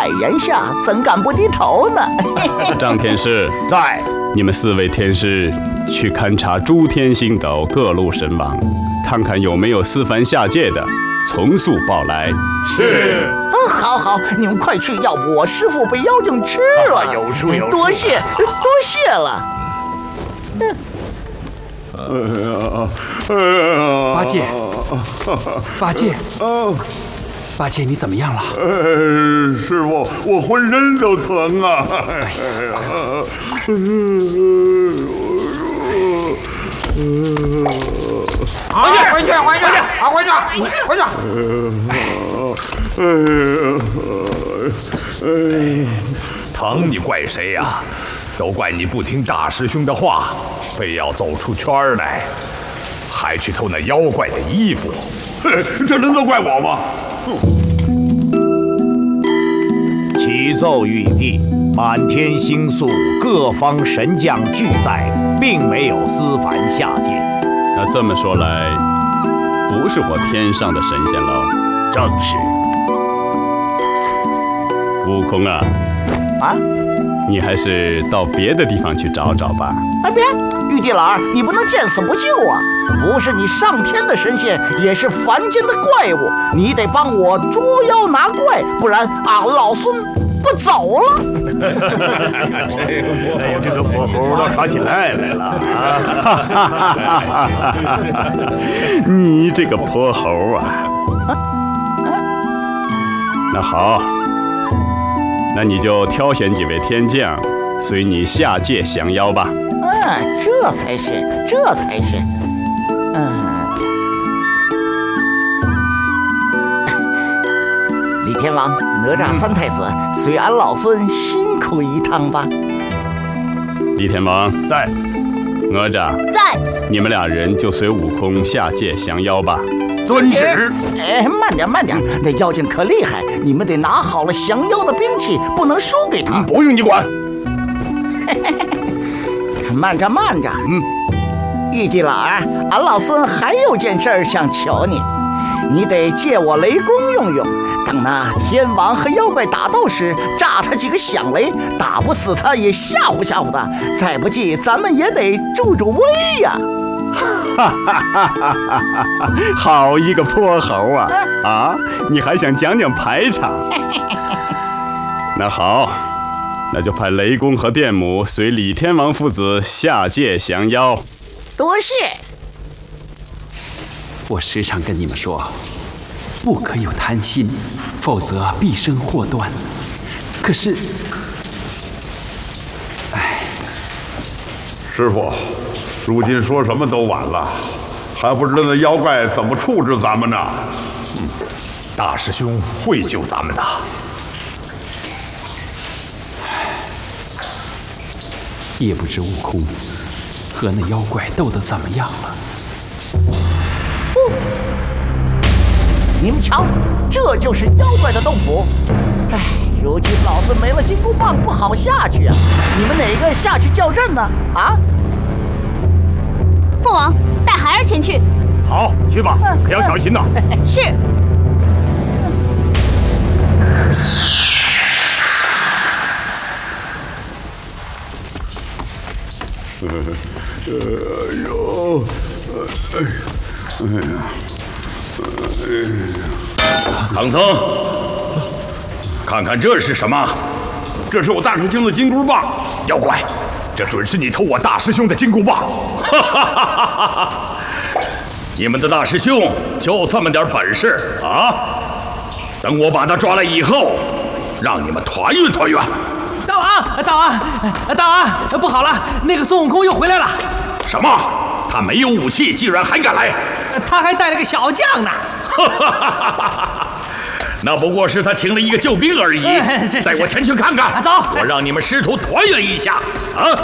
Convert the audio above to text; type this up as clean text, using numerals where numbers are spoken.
眼下，怎敢不低头呢？ 张天师在。 你们4位天师去勘察诸天星斗各路神王，看看有没有私凡下界的，从速报来。 是。 好，你们快去，要不我师父被妖精吃了。 有数。 多谢了。 八戒，你怎么样了？ 师傅，我浑身都疼啊！ 回去！ 疼你怪谁呀？都怪你不听大师兄的话，非要走出圈来，还去偷那妖怪的衣服。这能都怪我吗？启奏玉帝，满天星宿各方神将俱在，并没有私凡下界。 那这么说来，不是我天上的神仙喽？ 正是。 悟空啊，你还是到别的地方去找找吧。 别，玉帝老儿，你不能见死不救啊！不是你上天的神仙，也是凡间的怪物，你得帮我捉妖拿怪，不然俺老孙不走了。 这个火猴都耍起赖来了啊！你这个泼猴啊！那好，那你就挑选几位天将，随你下界降妖吧。 这才是。李天王、哪吒三太子，随俺老孙辛苦一趟吧。 李天王在， 哪吒在， 你们2人就随悟空下界降妖吧。 遵旨。 慢点，那妖精可厉害，你们得拿好了降妖的兵器，不能输给他。 不用你管。 慢着，玉帝老儿，俺老孙还有件事儿想求你，你得借我雷公用用，等那天王和妖怪打斗时，炸他几个响雷，打不死他也吓唬他，再不济咱们也得助威呀。 好一个泼猴啊！你还想讲排场？那好，那就派雷公和电母随李天王父子下界降妖。 多谢。 我时常跟你们说，不可有贪心，否则必生祸端。可是， 师傅，如今说什么都晚了，还不知道那妖怪怎么处置咱们呢。大师兄会救咱们的。 也不知悟空和那妖怪斗得怎么样了。 你们瞧，这就是妖怪的洞府。如今老孙没了金箍棒，不好下去啊！你们哪个下去叫阵呢？ 父王，带孩儿前去。 好，去吧，可要小心呐。 是。 唐僧，看看这是什么？这是我大师兄的金箍棒。妖怪，这准是你偷我大师兄的金箍棒！你们的大师兄就这么点本事啊？等我把他抓来以后，让你们团圆团圆。 大王，不好了，那个孙悟空又回来了。 什么？他没有武器，竟然还敢来？ 他还带了个小将呢。 那不过是他请了一个救兵而已。带我前去看看。 走， 我让你们师徒团圆一下啊！